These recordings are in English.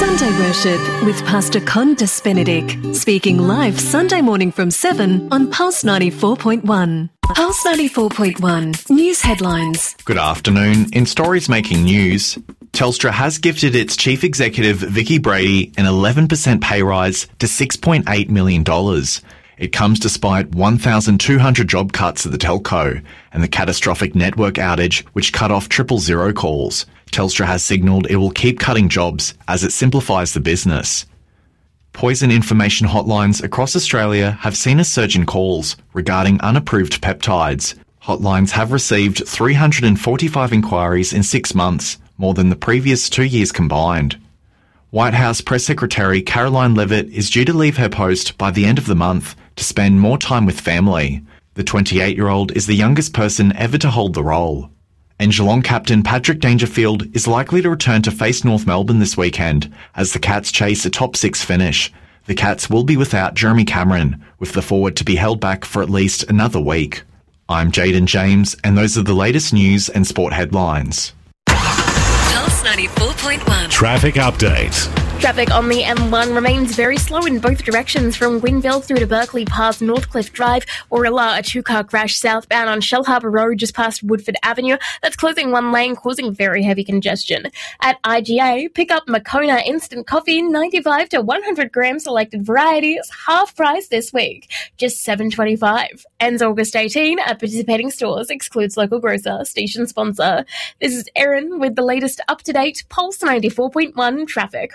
Sunday Worship with Pastor Condas Benedict, speaking live Sunday morning from 7 on Pulse 94.1. Pulse 94.1 News Headlines. Good afternoon. In stories making news, Telstra has gifted its chief executive Vicki Brady an 11% pay rise to $6.8 million. It comes despite 1,200 job cuts at the telco and the catastrophic network outage which cut off 000 calls. Telstra has signalled it will keep cutting jobs as it simplifies the business. Poison information hotlines across Australia have seen a surge in calls regarding unapproved peptides. Hotlines have received 345 inquiries in 6 months, more than the previous 2 years combined. White House Press Secretary Caroline Leavitt is due to leave her post by the end of the month to spend more time with family. The 28-year-old is the youngest person ever to hold the role. And Geelong captain Patrick Dangerfield is likely to return to face North Melbourne this weekend as the Cats chase a top 6 finish. The Cats will be without Jeremy Cameron, with the forward to be held back for at least another week. I'm Jaden James, and those are the latest news and sport headlines. Pulse 94.1. Traffic update. Traffic on the M1 remains very slow in both directions from Gwynville through to Berkeley past Northcliffe Drive. Orilla, a two-car crash southbound on Shell Harbour Road just past Woodford Avenue. That's closing one lane, causing very heavy congestion. At IGA, pick up Moccona Instant Coffee, 95 to 100 gram selected varieties, half price this week, just $7.25. Ends August 18 at participating stores, excludes local grocer, station sponsor. This is Erin with the latest up-to-date Pulse 94.1 traffic.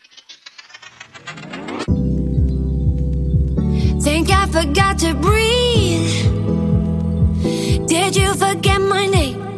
Think I forgot to breathe? Did you forget my name?